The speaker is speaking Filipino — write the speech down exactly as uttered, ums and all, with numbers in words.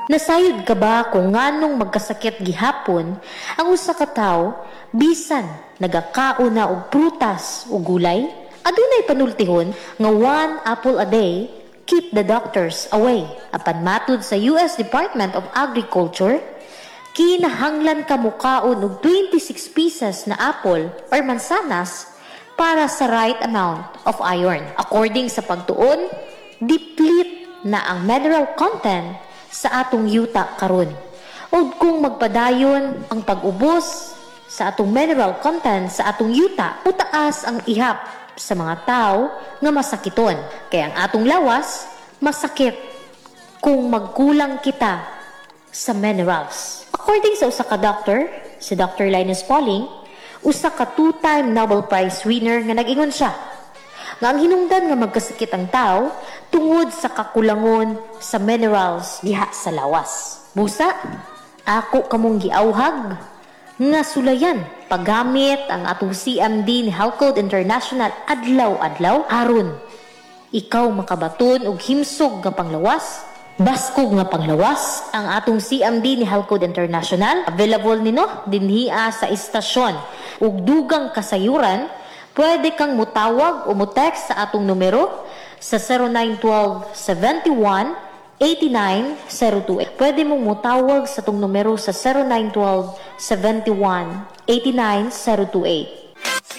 Nasayod ka ba kung nganong magkasakit gihapon ang usa ka tawo bisan nagakauna og prutas o gulay? Adunay panultihon nga one apple a day keep the doctors away. Apan matud sa U S Department of Agriculture, kinahanglan ka mukaon og twenty-six pieces na apple or mansanas para sa right amount of iron. According sa pagtuon, deplete na ang mineral content sa atong yuta karon. O kung magpadayon ang pag-ubos sa atong mineral content sa atong yuta, utaas ang ihap sa mga tao nga masakiton. Kaya ang atong lawas masakit kung magkulang kita sa minerals. According sa usa ka doctor, si Doctor Linus Pauling, usa ka two-time Nobel Prize winner nga nag-ingon siya nga ang hinungdan nga magkasakit ang tao tungod sa kakulangon sa minerals diha sa lawas. Busa, ako kamong giawhag nga sulayan paggamit ang atong C M D ni Health Code International adlaw-adlaw aron ikaw makabaton og himsog nga panglawas, baskog nga panglawas. Ang atong C M D ni Health Code International available nino dinhiya sa istasyon ug dugang kasayuran. Pwede kang mutawag o mutext sa atong numero sa zero nine one two, seven one, eight nine zero two eight. Pwede mong mutawag sa atong numero sa zero nine one two, seven one, eight nine zero two eight.